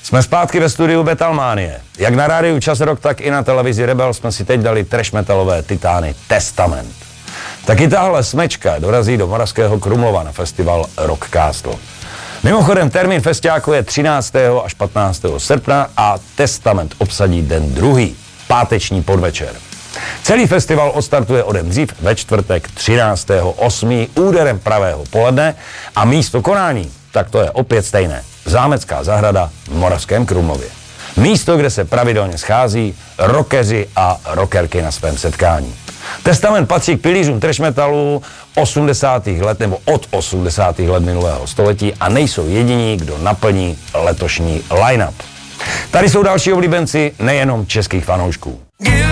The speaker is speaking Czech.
Jsme zpátky ve studiu Betalmánie. Jak na rádiu Čas Rock, tak i na televizi Rebel jsme si teď dali trash metalové titány Testament. Taky tahle smečka dorazí do Moravského Krumlova na festival Rock Castle. Mimochodem termín festiáku je 13. až 15. srpna a Testament obsadí den druhý, páteční podvečer. Celý festival odstartuje o den dřív ve čtvrtek 13.8. úderem pravého poledne a místo konání, tak to je opět stejné. Zámecká zahrada v Moravském Krumlově. Místo, kde se pravidelně schází rockeři a rockerky na svém setkání. Testament patří k pilířům trash metalu 80. let nebo od 80. let minulého století a nejsou jediní, kdo naplní letošní line-up. Tady jsou další oblíbenci nejenom českých fanoušků.